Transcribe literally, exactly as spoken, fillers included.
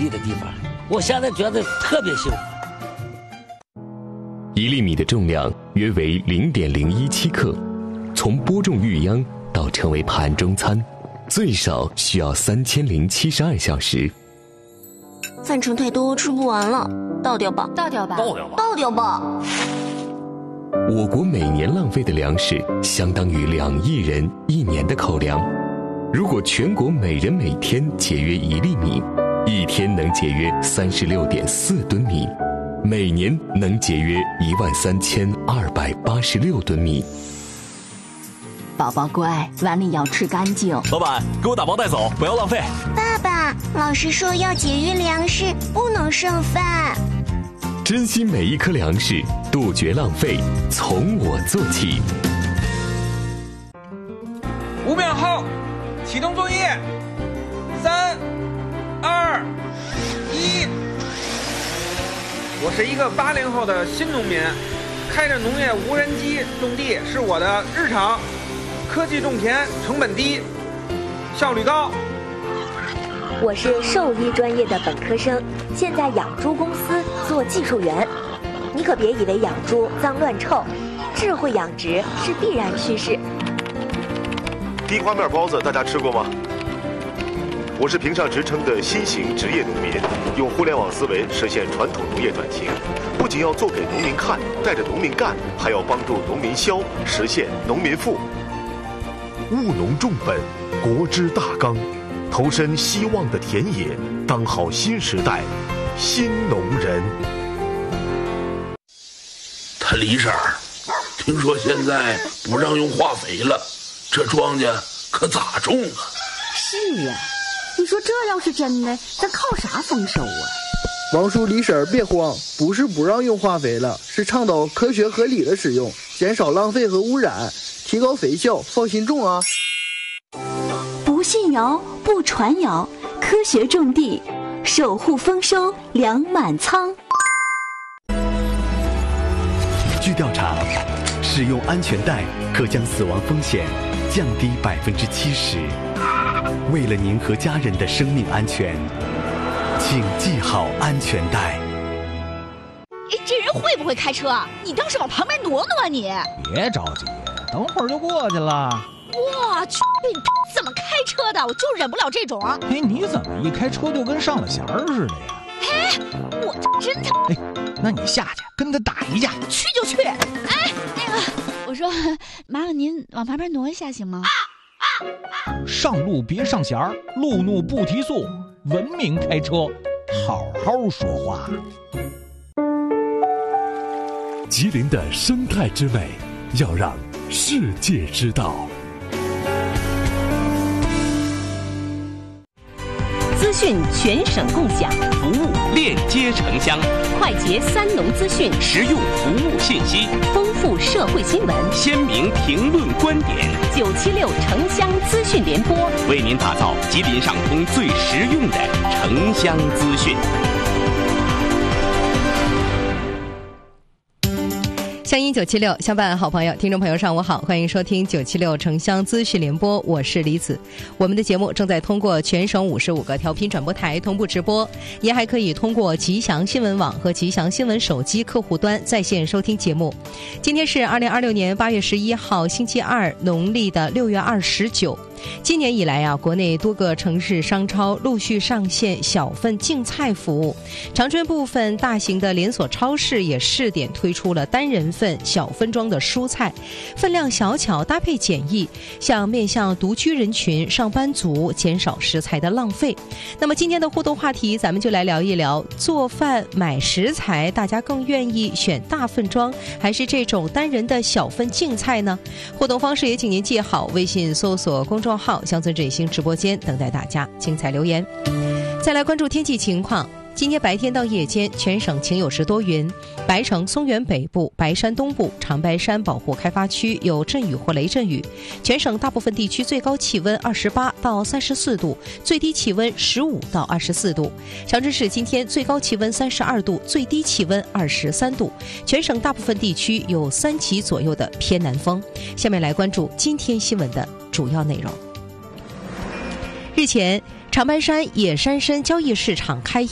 丽的地方，我现在觉得特别幸福。 一粒米的重量约为零点零一七克，从播种育秧到成为盘中餐，最少需要三千零七十二小时。 饭盛太多，吃不完了，倒掉吧， 倒掉吧， 倒掉吧， 倒掉吧。 我国每年浪费的粮食相当于两亿人一年的口粮。如果全国每人每天节约一粒米，一天能节约三十六点四吨米，每年能节约一万三千二百八十六吨米。 宝宝乖，碗里要吃干净。 老板，给我打包带走，不要浪费。 爸爸，老师说要节约粮食，不能剩饭。 珍惜每一颗粮食，杜绝浪费，从我做起。 五秒后，启动作业。三、二、一。我是一个八零后的新农民，开着农业无人机种地是我的日常。科技种田，成本低，效率高。 我是兽医专业的本科生，现在养猪公司做技术员。你可别以为养猪脏乱臭，智慧养殖是必然趋势。 地瓜面包子大家吃过吗？我是评上职称的新型职业农民，用互联网思维实现传统农业转型，不仅要做给农民看，带着农民干，还要帮助农民消，实现农民富。务农重本，国之大纲，投身希望的田野，当好新时代新农人。 他李婶儿，听说现在不让用化肥了，这庄稼可咋种啊？ 是呀，你说这要是真的，咱靠啥丰收啊？ 王叔李婶儿别慌，不是不让用化肥了，是倡导科学合理的使用，减少浪费和污染，提高肥效，放心种啊！ 不信谣，不传谣，科学种地，守护丰收，粮满仓。 据调查，使用安全带可将死亡风险降低百分之七十。为了您和家人的生命安全，请系好安全带。 哎，这人会不会开车啊？你倒是往旁边挪挪啊你！ 别着急，等会儿就过去了。 我去，你怎么开车的？我就忍不了这种。 哎，你怎么一开车就跟上了弦儿似的呀？ 哎，我真的…… 哎，那你下去跟他打一架。 去就去。哎，那个，我说，麻烦您往旁边挪一下行吗？ 上路别上弦儿，路怒不提速，文明开车，好好说话。 吉林的生态之美，要让世界知道。 资讯全省共享， 服务链接城乡， 快捷三农资讯， 实用服务信息， 丰富社会新闻， 鲜明评论观点。 九七六城乡资讯联播， 为您打造吉林上通最实用的城乡资讯。 乡音九七六，相伴好朋友，听众朋友上午好，欢迎收听九七六城乡资讯联播，我是李子。我们的节目正在通过全省五十五个调频转播台同步直播，您还可以通过吉祥新闻网和吉祥新闻手机客户端在线收听节目。今天是二零二六年八月十一号星期二，农历的六月二十九。今年以来啊，国内多个城市商超陆续上线小份竞菜服务，长春部分大型的连锁超市也试点推出了单人份小分装的蔬菜，分量小巧，搭配简易，向面向独居人群、上班族减少食材的浪费。那么今天的互动话题，咱们就来聊一聊做饭买食材，大家更愿意选大份装还是这种单人的小份竞菜呢？互动方式也请您记好，微信搜索公众号乡村振兴直播间，等待大家精彩留言。再来关注天气情况，今天白天到夜间全省晴有时多云，白城、松原北部、白山东部、长白山保护开发区有阵雨或雷阵雨。全省大部分地区最高气温二十八到三十四度，最低气温十五到二十四度。长春市今天最高气温三十二度，最低气温二十三度。全省大部分地区有三级左右的偏南风。下面来关注今天新闻的主要内容。日前，长白山野山参交易市场开